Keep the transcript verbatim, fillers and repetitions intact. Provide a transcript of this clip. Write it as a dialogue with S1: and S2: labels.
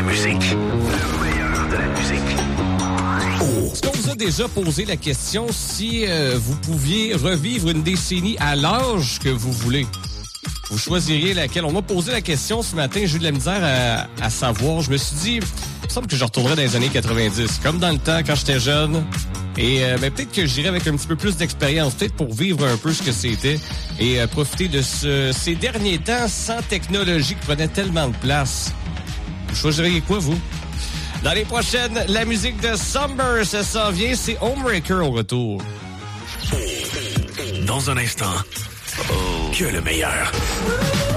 S1: musique. Le meilleur de la musique. Oh.
S2: Est-ce qu'on vous a déjà posé la question si euh, vous pouviez revivre une décennie à l'âge que vous voulez? Vous choisiriez laquelle? On m'a posé la question ce matin, j'ai eu de la misère à, à savoir. Je me suis dit, il me semble que je retournerais dans les années quatre-vingt-dix, comme dans le temps quand j'étais jeune. Et euh, ben, peut-être que j'irais avec un petit peu plus d'expérience, peut-être pour vivre un peu ce que c'était et euh, profiter de ce, ces derniers temps sans technologie qui prenait tellement de place. Vous choisiriez quoi, vous? Dans les prochaines, la musique de Summer, ça s'en vient, c'est Homebreaker au retour.
S1: Dans un instant, oh. que le meilleur.